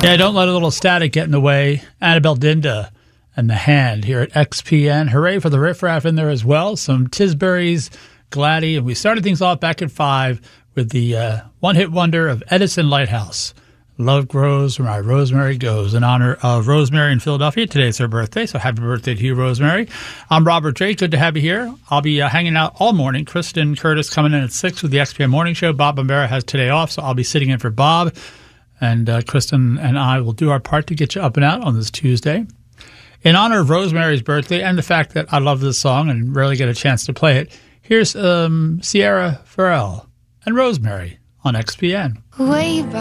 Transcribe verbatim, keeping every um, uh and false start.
Yeah, don't let a little static get in the way. Annabelle Dinda and The Hand here at X P N. Hooray for the riffraff in there as well. Some Tisbury's, Gladdy. And we started things off back at five with the uh, one-hit wonder of Edison Lighthouse. Love grows where my rosemary goes. In honor of Rosemary in Philadelphia. Today's her birthday, so happy birthday to you, Rosemary. I'm Robert Drake. Good to have you here. I'll be uh, hanging out all morning. Kristen Curtis coming in at six with the X P N Morning Show. Bob Bombera has today off, so I'll be sitting in for Bob. And uh, Kristen and I will do our part to get you up and out on this Tuesday. In honor of Rosemary's birthday and the fact that I love this song and rarely get a chance to play it, here's um, Sierra Farrell and Rosemary on X P N. Way back